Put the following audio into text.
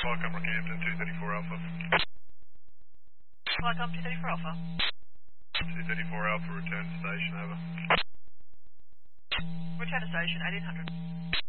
Welcome, Rockhampton, 234 Alpha. Welcome, 234 Alpha. 234 Alpha, return to station, over. Return to station, 1800.